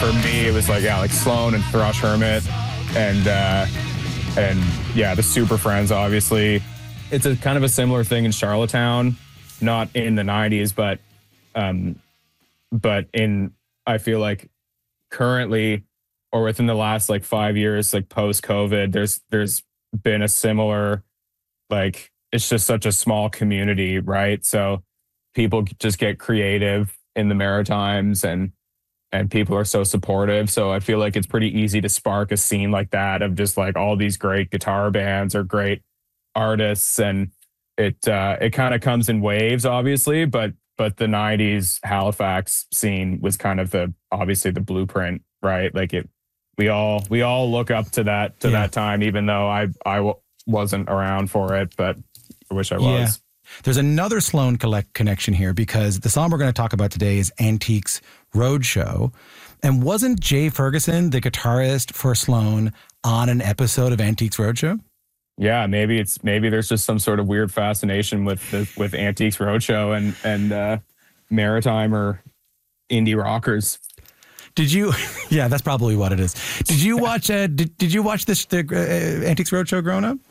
for me, it was like, yeah, like Sloan and Thrush Hermit and yeah, the Super Friends, obviously. It's a kind of a similar thing in Charlottetown, not in the 90s, but I feel like currently or within the last like 5 years, like post COVID, there's been a similar, like, it's just such a small community, right? So people just get creative in the Maritimes and people are so supportive. So I feel like it's pretty easy to spark a scene like that of just like all these great guitar bands or great artists. And it kind of comes in waves, obviously, but the 90s Halifax scene was kind of obviously the blueprint, right? Like we all look up to that time, even though I wasn't around for it, but I wish I was. Yeah. There's another Sloan connection here because the song we're going to talk about today is Antiques Roadshow. And wasn't Jay Ferguson, the guitarist for Sloan, on an episode of Antiques Roadshow? Yeah, maybe there's just some sort of weird fascination with Antiques Roadshow and maritime or indie rockers. Did you? Yeah, that's probably what it is. Did you watch? Did you watch the Antiques Roadshow growing up?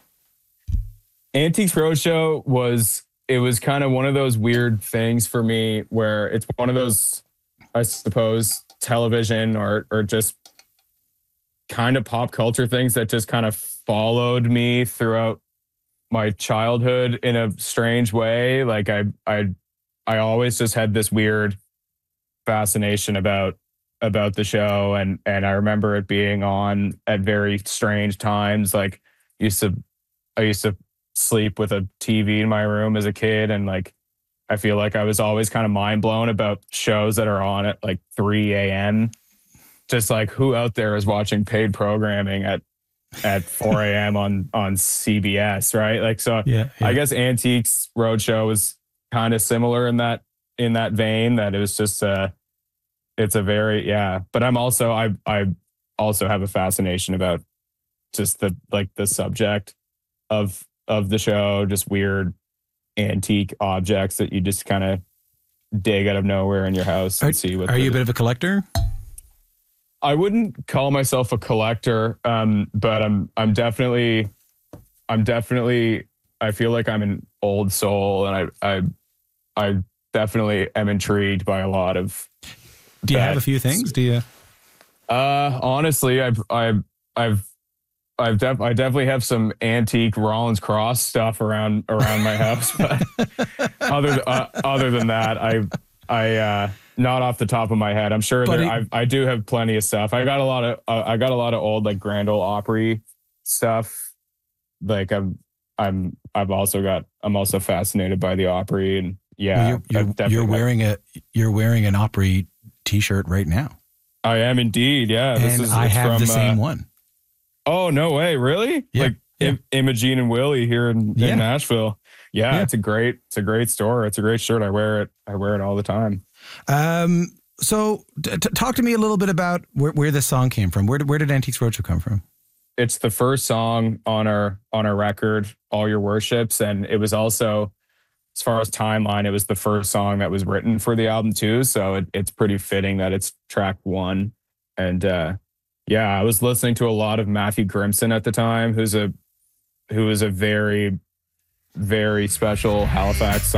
Antiques Roadshow was kind of one of those weird things for me where it's one of those, I suppose, television or just kind of pop culture things that just kind of followed me throughout my childhood in a strange way. Like I always just had this weird fascination about the show, and I remember it being on at very strange times. Like I used to sleep with a TV in my room as a kid, and like I feel like I was always kind of mind blown about shows that are on at like 3 a.m. Just like who out there is watching paid programming at 4 a.m. on CBS, right? Like so yeah. I guess Antiques Roadshow was kind of similar in that vein, that it was just it's a very, yeah. But I also have a fascination about just the subject of the show, just weird antique objects that you just kind of dig out of nowhere in your house and see. Are you a bit of a collector? I wouldn't call myself a collector, but I'm definitely. I feel like I'm an old soul, and I definitely am intrigued by a lot of. Do you have a few things? Do you? Honestly, I definitely have some antique Rollins Cross stuff around my house, but other than that, I not off the top of my head. I'm sure that I do have plenty of stuff. I got a lot of old like Grand Ole Opry stuff. Like I'm also fascinated by the Opry, and yeah, you're wearing an Opry t-shirt right now. I am indeed. Yeah, I have the same one. Oh, no way. Really? Yeah. Like Imogene and Willie here in Nashville. Yeah, it's a great store. It's a great shirt. I wear it all the time. So talk to me a little bit about where this song came from. Where did Antiques Roadshow come from? It's the first song on our record, All Your Worships, and it was also, as far as timeline, it was the first song that was written for the album too. So it's pretty fitting that it's track one. And I was listening to a lot of Matthew Grimson at the time, who was a very, very special Halifax